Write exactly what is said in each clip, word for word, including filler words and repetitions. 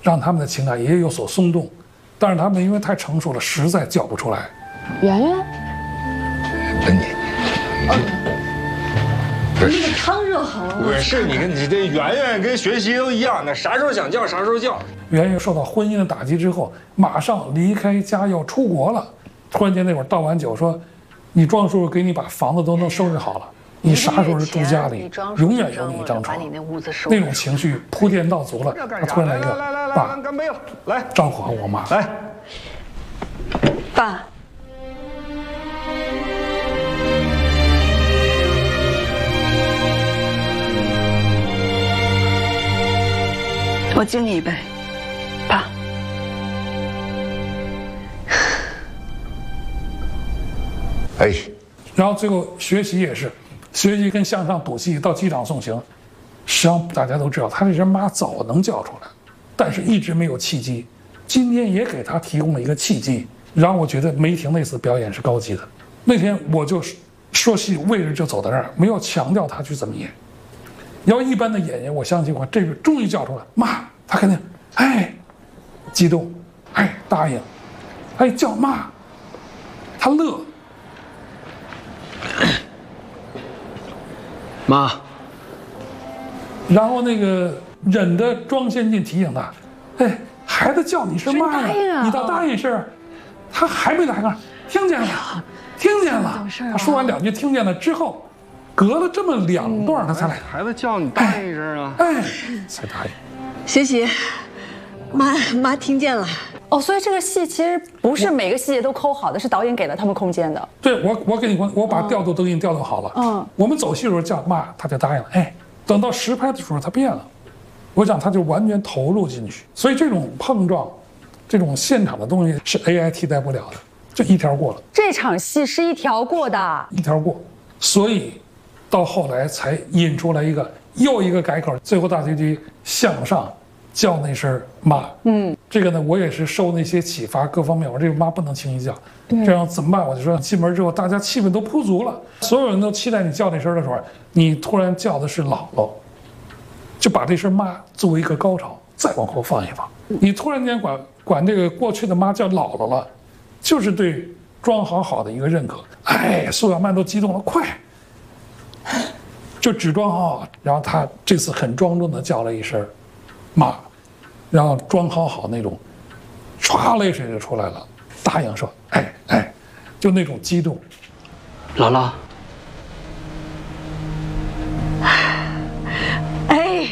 让他们的情感也有所松动，但是他们因为太成熟了，实在叫不出来。 圆圆， 那你， 不是那个汤热好了。 不是你跟你这圆圆跟学习都一样，那啥时候想叫啥时候叫。 圆圆受到婚姻的打击之后，马上离开家要出国了。突然间那会儿倒完酒说：“你庄叔叔给你把房子都能收拾好了，你啥时候住家里，永远有你一张床。”那种情绪铺垫到足了，他突然来一个：“爸， 干杯了，来， 照顾好我妈。” 来， 爸。我敬你一杯，爸。 哎， 然后最后学习也是，学习跟向上赌气到机场送行，实际上大家都知道，他这人妈早能叫出来，但是一直没有契机。今天也给他提供了一个契机，让我觉得梅婷那次表演是高级的。那天我就说戏位置就走到这儿，没有强调他去怎么演。要一般的演员，我相信我这个终于叫出来，妈，他肯定哎激动，哎答应，哎叫妈，他乐。 妈， 然后那个忍的庄先进提醒他，哎，孩子叫你是妈呀，你倒答应是，他还没答应，听见了，听见了。他说完两句听见了之后，隔了这么两段他才来， 孩子叫你答应一声啊， 哎，才答应。 学习，妈妈听见了。 哦，所以这个戏其实不是每个细节都抠好的，是导演给了他们空间的。 对，我我给你我把调度都给你调度好了。嗯，我们走戏的时候叫妈，他就答应了。哎，等到实拍的时候他变了，我想他就完全投入进去。所以这种碰撞，这种现场的东西是 A I 替代不了的，就一条过了。 这场戏是一条过的， 一条过，所以到后来才引出来一个又一个改口，最后大结局向上。叫那声妈，嗯，这个呢，我也是受那些启发，各方面，我这个妈不能轻易叫，这样怎么办？我就说进门之后，大家气氛都铺足了，所有人都期待你叫那声的时候，你突然叫的是姥姥，就把这声妈作为一个高潮，再往后放一放。你突然间管管这个过去的妈叫姥姥了，就是对庄好好的一个认可。哎，苏小曼都激动了，快，就只装好好，然后他这次很庄重的叫了一声妈。然后装好好那种，唰泪水就出来了，答应说，哎哎，就那种激动。 姥姥， 哎，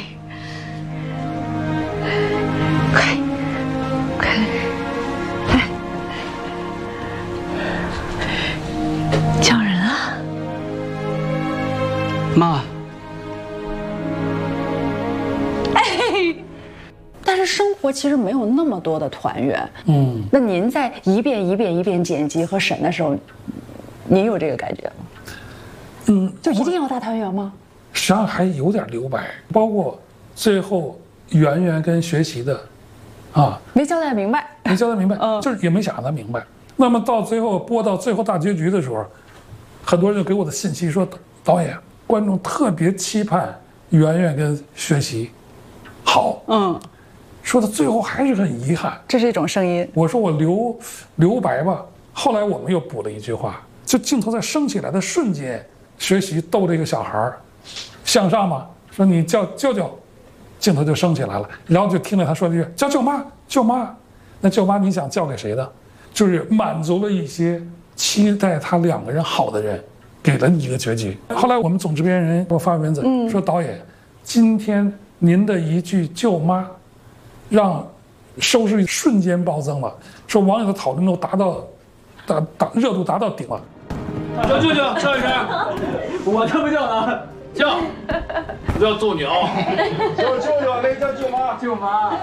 快快，哎，叫人啊， 妈。 但是生活其实没有那么多的团圆，嗯，那您在一遍一遍一遍剪辑和审的时候，您有这个感觉吗？嗯，就一定要大团圆吗？ 实际上还有点留白，包括最后圆圆跟学习的，啊， 没交代明白， 没交代明白，嗯，就是也没想让他明白。那么到最后播到最后大结局的时候，很多人就给我的信息说，导演，观众特别期盼圆圆跟学习好，嗯。说的最后还是很遗憾， 这是一种声音。 我说我留留白吧。后来我们又补了一句话，就镜头在升起来的瞬间，学习逗这个小孩儿向上嘛，说你叫舅舅，镜头就升起来了，然后就听着他说了一句叫舅妈，舅妈。那舅妈你想叫给谁的？就是满足了一些期待他两个人好的人，给了你一个结局。后来我们总制片人给我发文字、嗯、说导演，今天您的一句舅妈。让收视率瞬间暴增了，说网友的讨论度达到，达达热度达到顶了。 叫舅舅，叫一声，我才不叫呢，叫，不叫揍你啊！ 叫舅舅，那叫舅妈， 舅妈。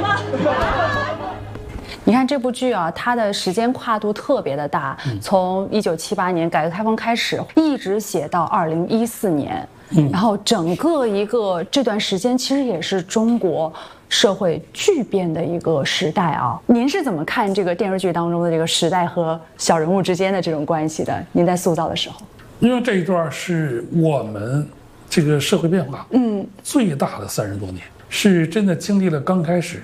你看这部剧啊，它的时间跨度特别的大，嗯、从一九七八年改革开放开始，一直写到二零一四年，嗯、然后整个一个这段时间其实也是中国社会巨变的一个时代啊。您是怎么看这个电视剧当中的这个时代和小人物之间的这种关系的？您在塑造的时候， 因为这一段是我们这个社会变化，嗯，最大的三十多年，是真的经历了刚开始